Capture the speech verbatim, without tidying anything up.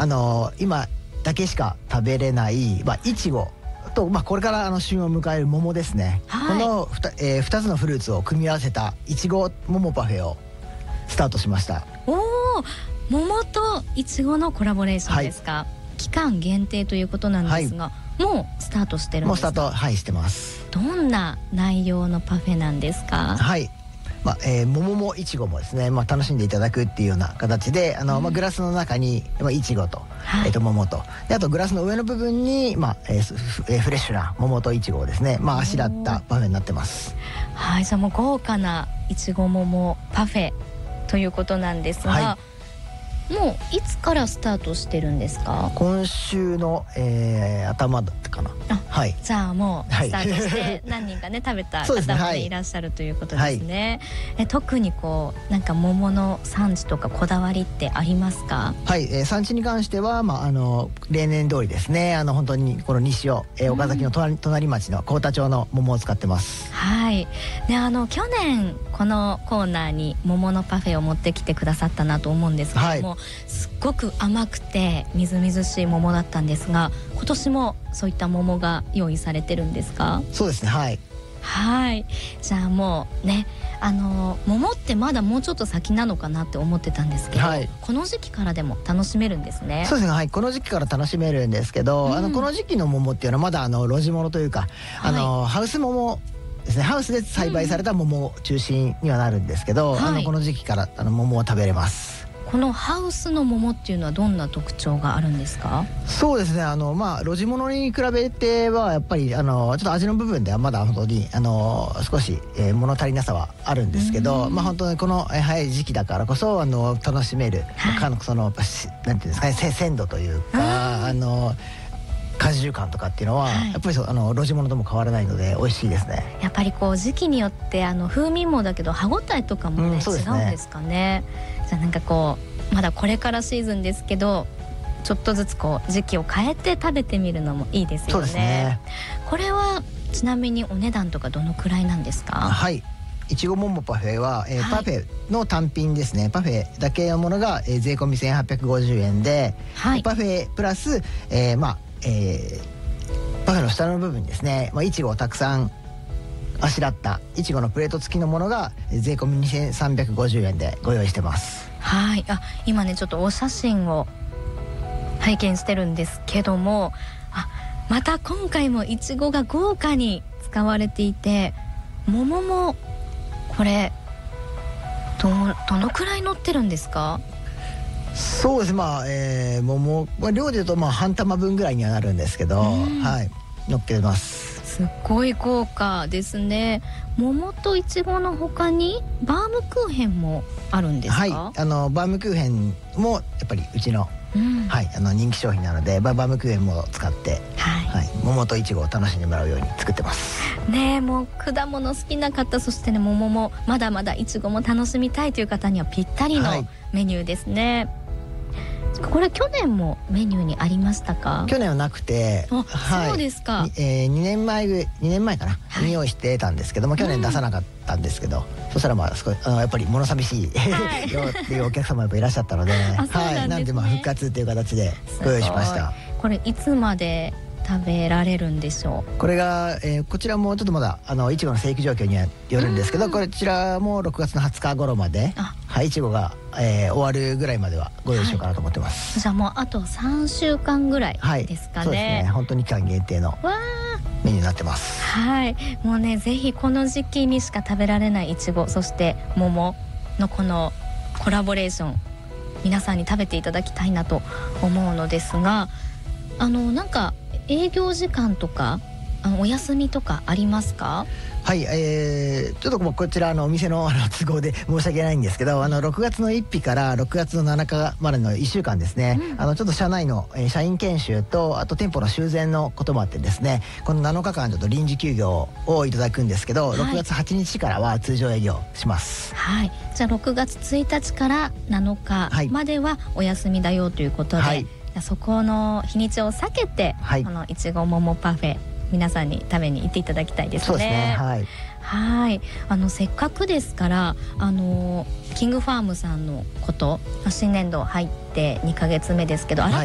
あの今だけしか食べれない、まあ、いちごと、まあ、これからあの旬を迎える桃ですね、はい、この 2,、えー、ふたつのフルーツを組み合わせたいちご桃パフェをスタートしました。 おー、桃といちごのコラボレーションですか、はい、期間限定ということなんですが、はい、もうスタートしてるんですか？ もうスタート、はい、してます。 どんな内容のパフェなんですか？ はい、まあえー、桃もいちごもですね、まあ、楽しんでいただくっていうような形で、あの、うん、まあ、グラスの中に、まあ、いちごと、はい、えー、と桃と、であとグラスの上の部分に、まあえーえー、フレッシュな桃といちごをですね、まあ、あしらったパフェになってます。 はい、じゃあもう豪華ないちご桃パフェということなんですが、はい、もういつからスタートしてるんですか？ 今週の、えー、頭だったかな。はい、 じゃあもうスタートして何人かね食べた方も、ねはい、いらっしゃるということですね、はい、え特にこうなんか桃の産地とかこだわりってありますか？ はい、えー、産地に関しては、まあ、あの例年通りですね、あの本当にこの西尾、えー、岡崎の隣、うん、隣町の幸田町の桃を使ってます。 はい、であの去年このコーナーに桃のパフェを持ってきてくださったなと思うんですけども、はい、すっごく甘くてみずみずしい桃だったんですが、今年もそういった桃が用意されてるんですか？ そうですね、はい。 はい、じゃあもうね、あの桃ってまだもうちょっと先なのかなって思ってたんですけど、はい、この時期からでも楽しめるんですね。 そうですね、はい、この時期から楽しめるんですけど、うん、あのこの時期の桃っていうのはまだあの露地桃というか、はい、あのハウス桃ですね、ハウスで栽培された桃中心にはなるんですけど、うん、あのこの時期からあの桃を食べれます。 このハウスの桃っていうのはどんな特徴があるんですか？ そうですね、あのまあ露地物に比べてはやっぱりあのちょっと味の部分ではまだ本当にあの少し、えー、物足りなさはあるんですけど、まあ本当にこの早い時期だからこそあの楽しめる、はい、そのなんていうんですかね、鮮度というか、あの果汁感とかっていうのは、はい、やっぱりそうあの露地物とも変わらないので美味しいですね。 やっぱりこう時期によってあの風味もだけど歯ごたえとかもね、うん、そうですね、違うんですかね。じゃあなんかこうまだこれからシーズンですけど、ちょっとずつこう時期を変えて食べてみるのもいいですよね。そうですね。これはちなみにお値段とかどのくらいなんですか？ はい、いちご桃パフェは、えーはい、パフェの単品ですね、パフェだけのものが、えー、税込みせんはっぴゃくごじゅうえんで、はい、パフェプラス、えー、まあ、えー、パフェの下の部分にですね、まあ、いちごをたくさんあしらったいちごのプレート付きのものが税込みにせんさんびゃくごじゅうえんでご用意してます。 はい、あ、今ねちょっとお写真を拝見してるんですけども、あ、また今回もいちごが豪華に使われていて、桃もこれ ど, どのくらい乗ってるんですか？ そうですね、まあ、えー、桃、まあ、量でいうとまあ半玉分ぐらいにはなるんですけど、はい、乗っけます。 すっごい豪華ですね。桃といちごの他にバームクーヘンもあるんですか？ はい、あのバームクーヘンもやっぱりうちの、うん、はい、あの人気商品なので、バームクーヘンも使って、はいはい、桃といちごを楽しんでもらうように作ってますね。え、もう果物好きな方、そしてね桃もまだまだいちごも楽しみたいという方にはぴったりのメニューですね。はい、これ去年もメニューにありましたか？ 去年はなくて、 はい、そうですか。 えー、にねんまえにねんまえかな、はい、に用意してたんですけども、去年出さなかったんですけど、うん、そしたらまあ少しあのやっぱり物寂しい、はい、よっていうお客様もやっぱいらっしゃったので、あ、そうなんですね。はい、なんでまあ復活っていう形でご用意しました。 これいつまで食べられるんでしょう？ これが、えー、こちらもちょっとまだあのいちごの生育状況にはよるんですけど、こちらもろくがつのはつか頃まで、はい、いちごが、えー、終わるぐらいまではご用意しようかなと思ってます。 はい、じゃあもうあとさんしゅうかんぐらいですかね。はい、そうですね、本当に期間限定のメニューになってます。 はい、もうねぜひこの時期にしか食べられないいちご、そして桃のこのコラボレーション、皆さんに食べていただきたいなと思うのですが、あのなんか営業時間とかあのお休みとかありますか？ はい、えー、ちょっともうこちらのお店のあの都合で申し訳ないんですけど、あのろくがつのついたちからろくがつのなのかまでのいっしゅうかんですね、うん、あのちょっと社内の、えー、社員研修とあと店舗の修繕のこともあってですね、このなのかかんちょっと臨時休業をいただくんですけど、はい、ろくがつはちにちからは通常営業します。はい、 じゃあろくがつついたちからなのかまではお休みだよということで、はい、そこの日にちを避けて、はい、このいちご桃パフェ皆さんに食べに行っていただきたいですね。そうですね、はい、はい、あのせっかくですからあのキングファームさんのこと、新年度入ってにかげつめですけど、はい、